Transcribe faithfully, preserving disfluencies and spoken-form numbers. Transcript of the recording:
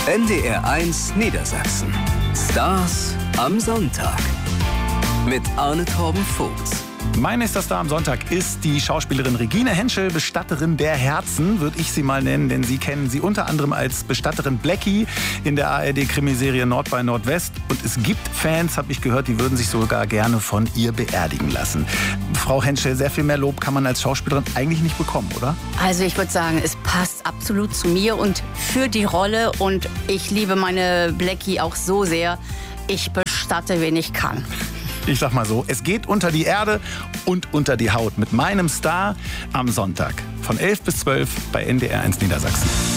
N D R eins Niedersachsen. Stars am Sonntag. Mit Arne Torben Vogts. Mein nächster Star am Sonntag ist die Schauspielerin Regine Henschel, Bestatterin der Herzen, würde ich sie mal nennen, denn Sie kennen sie unter anderem als Bestatterin Blackie in der A R D-Krimiserie Nord bei Nordwest. Und es gibt Fans, habe ich gehört, die würden sich sogar gerne von ihr beerdigen lassen. Frau Henschel, sehr viel mehr Lob kann man als Schauspielerin eigentlich nicht bekommen, oder? Also ich würde sagen, es passt absolut zu mir und für die Rolle. Und ich liebe meine Blackie auch so sehr. Ich bestatte, wen ich kann. Ich sag mal so, es geht unter die Erde und unter die Haut mit meinem Star am Sonntag von elf bis zwölf bei N D R eins Niedersachsen.